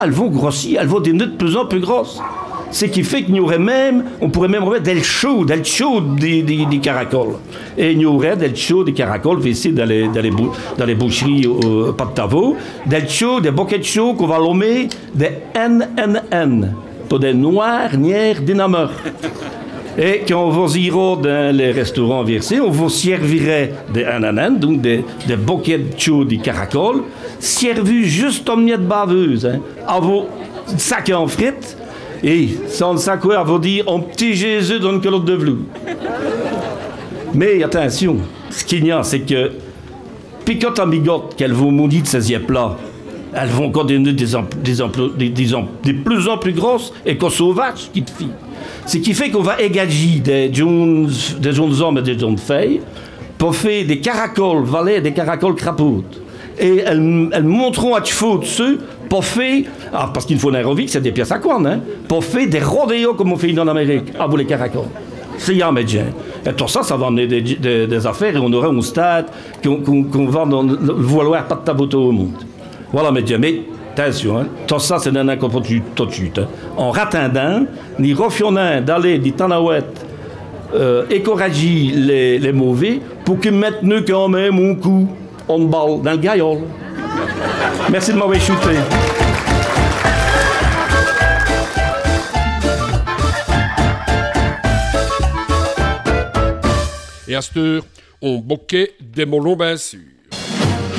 elles vont grossir, elles vont devenir de plus en plus grosses. Ce qui fait qu'on pourrait même remettre del chaud des caracoles. Et il y aurait del chaud des caracoles ici dans les boucheries pas de Tavo, del chaud, des bouquets de chaud qu'on va nommer des NNN, pour des noirs, nières, dynameurs. Et quand on ira dans les restaurants versés, on vous servirait des NNN, donc des bouquets de chaud des caracoles, servis juste en miette baveuse, hein, à vos sacs en frites. Et sans le sac, on va dire un petit Jésus dans une culotte de velours. Mais attention, ce qu'il y a, c'est que picote en bigote qu'elles vont maudire de ces yeux-là, elles vont encore devenir des plus en plus grosses et qu'on sauvages qui te fient. Ce qui fait qu'on va égager des jeunes hommes et des jeunes filles pour faire des caracoles valets et des caracoles crapautes. Et elles montreront à chevaux dessus pour faire, parce qu'il faut un aérovic, c'est des pièces à cornes, hein, pour faire des rodéos comme on fait en Amérique, à vous les caracoles. C'est un médecin. Et tout ça, ça va amener des affaires et on aura un stade qu'on va vouloir pas de taboteau au monde. Voilà, médecin. Mais attention, hein, tout ça, c'est un incompréhension tout de suite. Hein. En ratindant, ni refionnant d'aller des tanouettes, écorager les mauvais pour qu'ils mettent nous quand même un coup en balle dans le gaillol. Merci de m'avoir shooté. Et à cette heure, on boquait des molons bien sûrs.